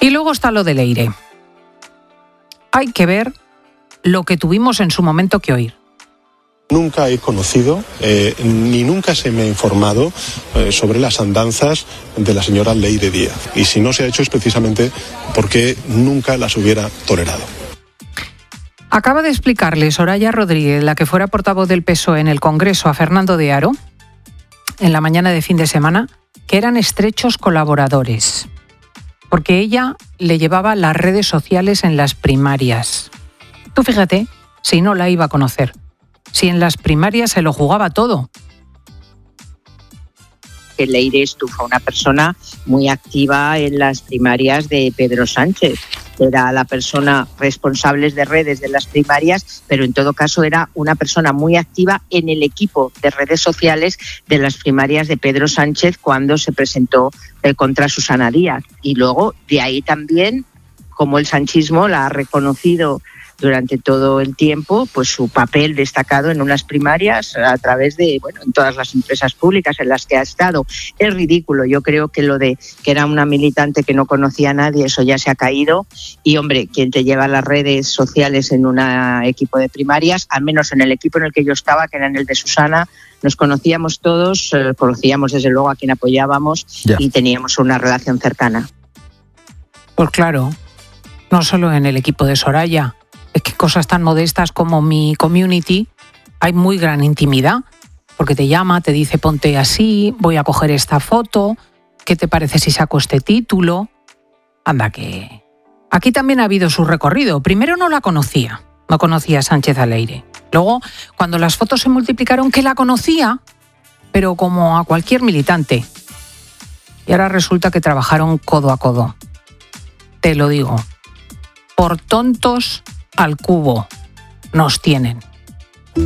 Y luego está lo de Leire. Hay que ver lo que tuvimos en su momento que oír. Nunca he conocido, ni nunca se me ha informado sobre las andanzas de la señora Leire Díaz. Y si no se ha hecho es precisamente porque nunca las hubiera tolerado. Acaba de explicarle Soraya Rodríguez, la que fuera portavoz del PSOE en el Congreso, a Fernando de Haro, en la mañana de fin de semana, que eran estrechos colaboradores, porque ella le llevaba las redes sociales en las primarias. Tú fíjate, si no la iba a conocer. Si en las primarias se lo jugaba todo. Que Leire fue una persona muy activa en las primarias de Pedro Sánchez. Era la persona responsable de redes de las primarias, pero en todo caso era una persona muy activa en el equipo de redes sociales de las primarias de Pedro Sánchez cuando se presentó contra Susana Díaz. Y luego de ahí también, como el sanchismo la ha reconocido durante todo el tiempo, pues su papel destacado en unas primarias a través de, en todas las empresas públicas en las que ha estado. Es ridículo, yo creo que lo de que era una militante que no conocía a nadie, eso ya se ha caído. Y hombre, quien te lleva las redes sociales en un equipo de primarias, al menos en el equipo en el que yo estaba, que era en el de Susana, nos conocíamos todos, conocíamos desde luego a quien apoyábamos y teníamos una relación cercana. Pues claro, no solo en el equipo de Soraya. Es que cosas tan modestas como mi community, hay muy gran intimidad, porque te llama, te dice ponte así, voy a coger esta foto, ¿qué te parece si saco este título? Anda que... Aquí también ha habido su recorrido. Primero no conocía a Sánchez a Leire. Luego, cuando las fotos se multiplicaron, que la conocía, pero como a cualquier militante. Y ahora resulta que trabajaron codo a codo. Te lo digo, por tontos al cubo nos tienen.